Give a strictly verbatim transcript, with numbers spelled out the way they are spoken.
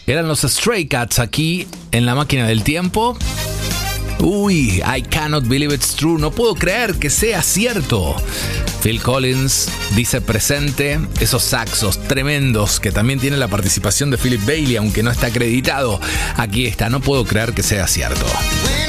Eran los Stray Cats aquí en la máquina del tiempo. Uy, I cannot believe it's true. No puedo creer que sea cierto. Phil Collins dice presente. Esos saxos tremendos que también tiene la participación de Philip Bailey, aunque no está acreditado. Aquí está, no puedo creer que sea cierto.